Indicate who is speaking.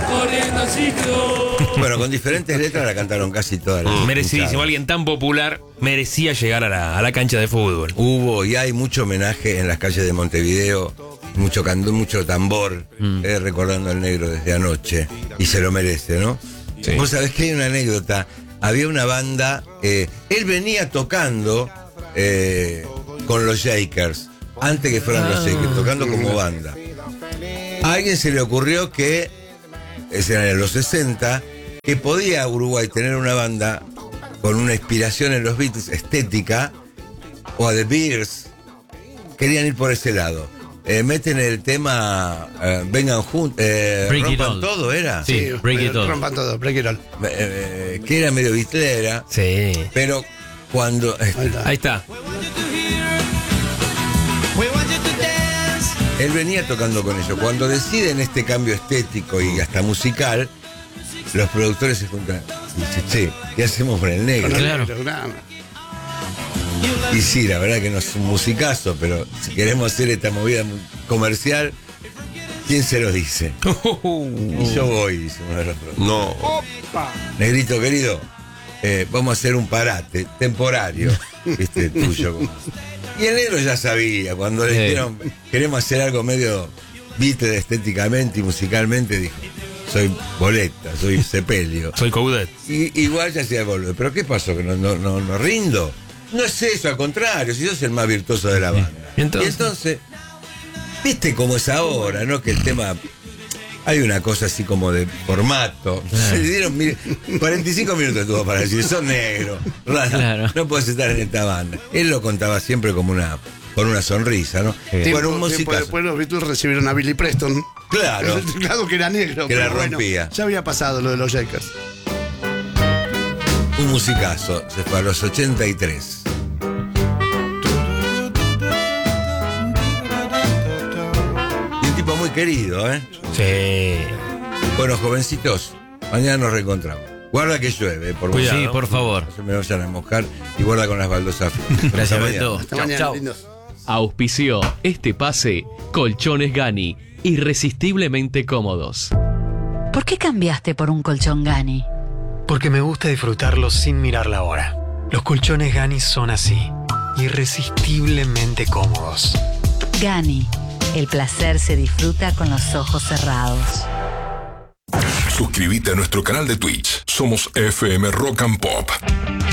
Speaker 1: Bueno, con diferentes letras la cantaron casi todas las
Speaker 2: Merecidísimo,
Speaker 1: hinchadas.
Speaker 2: alguien tan popular merecía llegar a la cancha de fútbol.
Speaker 1: Hubo y hay mucho homenaje en las calles de Montevideo, mucho tambor, recordando al negro desde anoche, y se lo merece, ¿no?
Speaker 2: Sí.
Speaker 1: Vos sabés que hay una anécdota, había una banda, él venía tocando con los Shakers, antes que fueran los Shakers, tocando como banda. A alguien se le ocurrió que, ese era en los 60, que podía Uruguay tener una banda con una inspiración en los Beatles, estética, o a The Bears. Querían ir por ese lado. Meten el tema Vengan Juntos, Rompan Todo, ¿era?
Speaker 2: Sí, Break It All.
Speaker 3: Rompan todo, Break It All.
Speaker 1: Que era medio bitlera.
Speaker 2: Sí.
Speaker 1: Pero cuando...
Speaker 2: Ahí está.
Speaker 1: Él venía tocando con ellos. Cuando deciden este cambio estético y hasta musical, los productores se juntan y dicen, che, ¿qué hacemos con el negro?
Speaker 2: Claro.
Speaker 1: Y sí, la verdad que no es un musicazo, pero si queremos hacer esta movida comercial, ¿quién se lo dice? Y yo voy, dice uno de los productores.
Speaker 4: No.
Speaker 1: Negrito querido, vamos a hacer un parate temporario, tuyo. Y el negro ya sabía, cuando le dijeron, queremos hacer algo medio Beatles estéticamente y musicalmente, dijo, soy boleta, soy sepelio.
Speaker 2: Soy Coudet.
Speaker 1: Y igual ya hacía volver. ¿Pero qué pasó? ¿Que no rindo? No es eso, al contrario, si sos el más virtuoso de la banda.
Speaker 2: ¿Y
Speaker 1: Y
Speaker 2: entonces?
Speaker 1: entonces, viste cómo es ahora, ¿no? Que el tema... Hay una cosa así como de formato. Se le dieron 45 minutos tuvo para decir, sos negro,
Speaker 2: Claro.
Speaker 1: no podés estar en esta banda. Él lo contaba siempre como con una sonrisa, ¿no? Bueno, un
Speaker 3: Tiempo
Speaker 1: musicazo.
Speaker 3: después los Beatles recibieron a Billy Preston.
Speaker 1: Claro.
Speaker 3: Claro que era negro.
Speaker 1: Que la
Speaker 3: pero bueno,
Speaker 1: rompía.
Speaker 3: ya había pasado lo de los Shakers.
Speaker 1: Un musicazo, se fue a los 83. Y un tipo muy querido, ¿eh?
Speaker 2: Sí.
Speaker 1: Bueno, jovencitos, mañana nos reencontramos. Guarda que llueve, por
Speaker 2: Cuidado.
Speaker 1: favor.
Speaker 2: Sí, por favor.
Speaker 1: No se me vayan a mojar y guarda con las baldosas.
Speaker 2: Gracias,
Speaker 1: Hasta mañana.
Speaker 2: Beto.
Speaker 3: Hasta mañana, lindos.
Speaker 5: Auspició este pase Colchones Gani, irresistiblemente cómodos.
Speaker 6: ¿Por qué cambiaste por un colchón Gani?
Speaker 7: Porque me gusta disfrutarlo sin mirar la hora. Los colchones Gani son así, irresistiblemente cómodos.
Speaker 6: Gani, el placer se disfruta con los ojos cerrados.
Speaker 4: Suscríbete a nuestro canal de Twitch. Somos FM Rock and Pop.